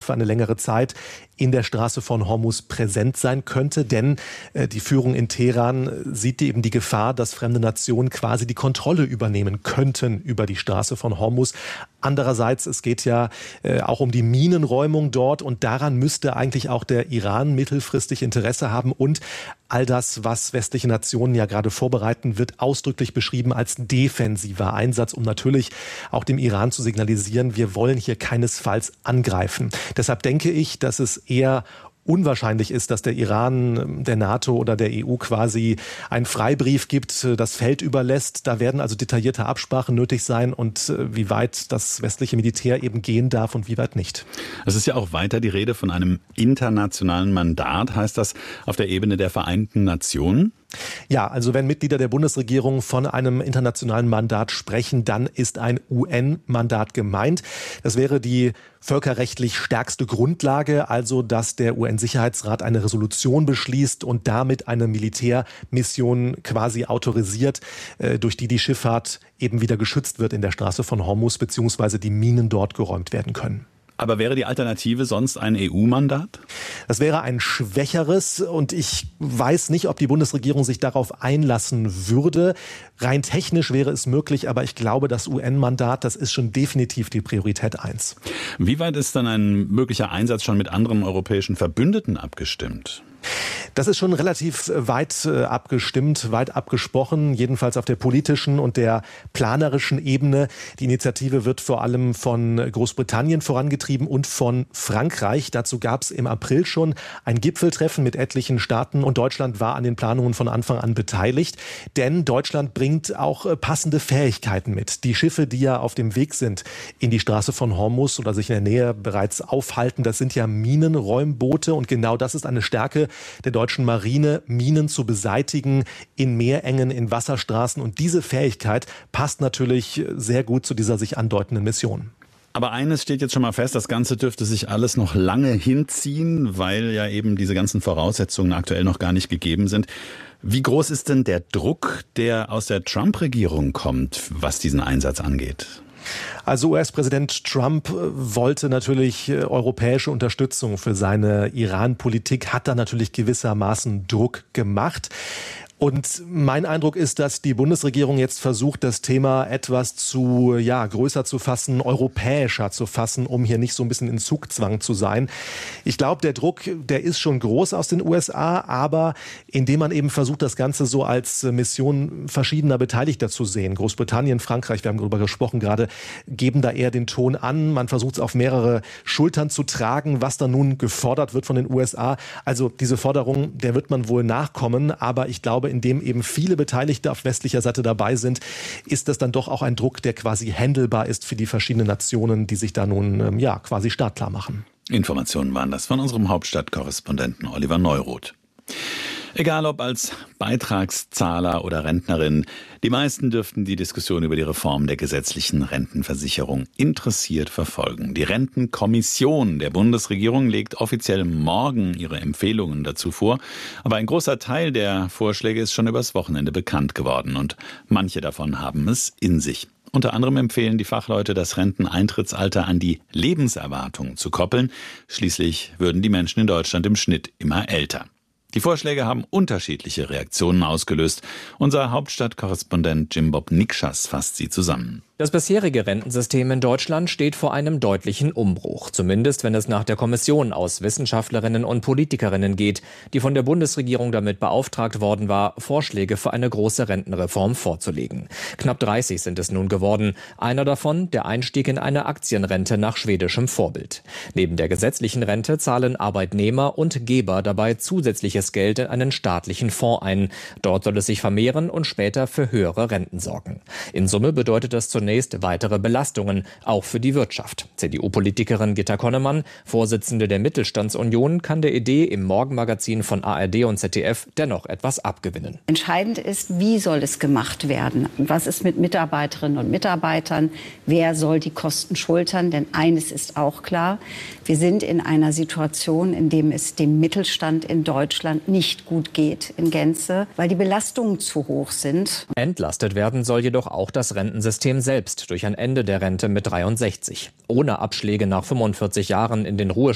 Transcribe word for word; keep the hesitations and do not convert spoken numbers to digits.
für eine längere Zeit in der Straße von Hormuz präsent sein könnte. Denn äh, die Führung in Teheran sieht eben die Gefahr, dass fremde Nationen quasi die Kontrolle übernehmen könnten über die Straße von Hormuz. Andererseits, es geht ja äh, auch um die Minenräumung dort und daran müsste eigentlich auch der Iran mittelfristig Interesse haben und all das, was westliche Nationen ja gerade vorbereiten, wird ausdrücklich beschrieben als defensiver Einsatz, um natürlich auch dem Iran zu signalisieren, wir wollen hier keinesfalls angreifen. Deshalb denke ich, dass es eher unwahrscheinlich ist, dass der Iran der NATO oder der E U quasi einen Freibrief gibt, das Feld überlässt. Da werden also detaillierte Absprachen nötig sein und wie weit das westliche Militär eben gehen darf und wie weit nicht. Es ist ja auch weiter die Rede von einem internationalen Mandat. Heißt das auf der Ebene der Vereinten Nationen? Ja, also wenn Mitglieder der Bundesregierung von einem internationalen Mandat sprechen, dann ist ein U N-Mandat gemeint. Das wäre die völkerrechtlich stärkste Grundlage, also dass der U N-Sicherheitsrat eine Resolution beschließt und damit eine Militärmission quasi autorisiert, durch die die Schifffahrt eben wieder geschützt wird in der Straße von Hormuz, beziehungsweise die Minen dort geräumt werden können. Aber wäre die Alternative sonst ein E U-Mandat? Das wäre ein schwächeres und ich weiß nicht, ob die Bundesregierung sich darauf einlassen würde. Rein technisch wäre es möglich, aber ich glaube, das U N-Mandat, das ist schon definitiv die Priorität eins. Wie weit ist dann ein möglicher Einsatz schon mit anderen europäischen Verbündeten abgestimmt? Das ist schon relativ weit äh, abgestimmt, weit abgesprochen, jedenfalls auf der politischen und der planerischen Ebene. Die Initiative wird vor allem von Großbritannien vorangetrieben und von Frankreich. Dazu gab es im April schon ein Gipfeltreffen mit etlichen Staaten und Deutschland war an den Planungen von Anfang an beteiligt. Denn Deutschland bringt auch äh, passende Fähigkeiten mit. Die Schiffe, die ja auf dem Weg sind in die Straße von Hormuz oder sich in der Nähe bereits aufhalten, das sind ja Minenräumboote und genau das ist eine Stärke der deutschen Marine, Minen zu beseitigen in Meerengen, in Wasserstraßen. Und diese Fähigkeit passt natürlich sehr gut zu dieser sich andeutenden Mission. Aber eines steht jetzt schon mal fest, das Ganze dürfte sich alles noch lange hinziehen, weil ja eben diese ganzen Voraussetzungen aktuell noch gar nicht gegeben sind. Wie groß ist denn der Druck, der aus der Trump-Regierung kommt, was diesen Einsatz angeht? Also U S-Präsident Trump wollte natürlich europäische Unterstützung für seine Iran-Politik, hat da natürlich gewissermaßen Druck gemacht. Und mein Eindruck ist, dass die Bundesregierung jetzt versucht, das Thema etwas zu, ja, größer zu fassen, europäischer zu fassen, um hier nicht so ein bisschen in Zugzwang zu sein. Ich glaube, der Druck, der ist schon groß aus den U S A, aber indem man eben versucht, das Ganze so als Mission verschiedener Beteiligter zu sehen. Großbritannien, Frankreich, wir haben darüber gesprochen gerade, geben da eher den Ton an. Man versucht es auf mehrere Schultern zu tragen, was da nun gefordert wird von den U S A. Also diese Forderung, der wird man wohl nachkommen, aber ich glaube, in dem eben viele Beteiligte auf westlicher Seite dabei sind, ist das dann doch auch ein Druck, der quasi handelbar ist für die verschiedenen Nationen, die sich da nun ja quasi startklar machen. Informationen waren das von unserem Hauptstadtkorrespondenten Oliver Neuroth. Egal ob als Beitragszahler oder Rentnerin, die meisten dürften die Diskussion über die Reform der gesetzlichen Rentenversicherung interessiert verfolgen. Die Rentenkommission der Bundesregierung legt offiziell morgen ihre Empfehlungen dazu vor. Aber ein großer Teil der Vorschläge ist schon übers Wochenende bekannt geworden und manche davon haben es in sich. Unter anderem empfehlen die Fachleute, das Renteneintrittsalter an die Lebenserwartung zu koppeln. Schließlich würden die Menschen in Deutschland im Schnitt immer älter. Die Vorschläge haben unterschiedliche Reaktionen ausgelöst. Unser Hauptstadtkorrespondent Jim Bob Nikschas fasst sie zusammen. Das bisherige Rentensystem in Deutschland steht vor einem deutlichen Umbruch. Zumindest wenn es nach der Kommission aus Wissenschaftlerinnen und Politikerinnen geht, die von der Bundesregierung damit beauftragt worden war, Vorschläge für eine große Rentenreform vorzulegen. Knapp dreißig sind es nun geworden. Einer davon der Einstieg in eine Aktienrente nach schwedischem Vorbild. Neben der gesetzlichen Rente zahlen Arbeitnehmer und Geber dabei zusätzliches Geld in einen staatlichen Fonds ein. Dort soll es sich vermehren und später für höhere Renten sorgen. In Summe bedeutet das zunächst weitere Belastungen, auch für die Wirtschaft. C D U-Politikerin Gitta Connemann, Vorsitzende der Mittelstandsunion, kann der Idee im Morgenmagazin von A R D und Z D F dennoch etwas abgewinnen. Entscheidend ist, wie soll es gemacht werden? Was ist mit Mitarbeiterinnen und Mitarbeitern? Wer soll die Kosten schultern? Denn eines ist auch klar, wir sind in einer Situation, in der es dem Mittelstand in Deutschland nicht gut geht in Gänze, weil die Belastungen zu hoch sind. Entlastet werden soll jedoch auch das Rentensystem selbst durch ein Ende der Rente mit dreiundsechzig. Ohne Abschläge nach fünfundvierzig Jahren in den Ruhestand